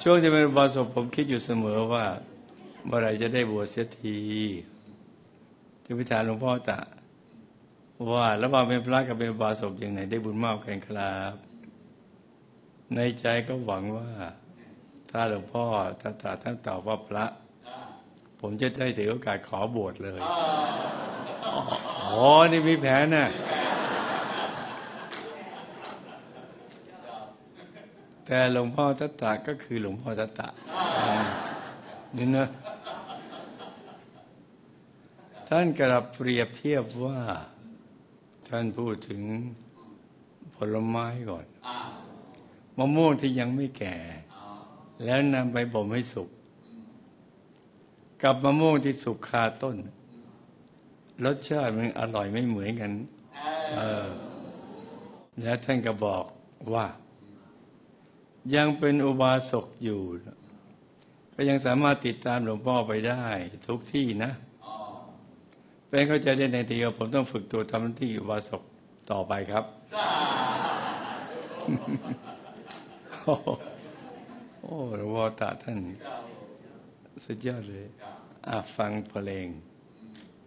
ช่วงที่เป็นอุบาสกผมคิดอยู่เสมอว่าเมื่อไหร่จะได้บวชเสียทีจึงไปถามหลวงพ่อตะว่าระหว่างเป็นพระกับเป็นอุบาสกอย่างไหนได้บุญมากกันครับในใจก็หวังว่าถ้าหลวงพ่อท่านตอบว่าพระผมจะได้ถือโอกาสขอบวชเลยอ๋อนี่มีแผนน่ะแต่หลวงพ่อทัตตะก็คือหลวงพ่อทัตตะนี่นะท่านกลับเปรียบเทียบว่าท่านพูดถึงผลไม้ก่อนมะม่วงที่ยังไม่แก่แล้วนำไปบ่มให้สุกกับมะม่วงที่สุกคาต้นรสชาติมันอร่อยไม่เหมือนกันแล้วท่านก็บอกว่ายังเป็นอุบาสกอยู่ก็ยังสามารถติดตามหลวงพ่อไปได้ทุกที่นะเป็นเข้าใจได้ในทีว่าผมต้องฝึกตัวทำหน้าที่อุบาสกต่อไปครับโอ้หลวงพ่อตาท่านสุดยอดเลยฟังเพลง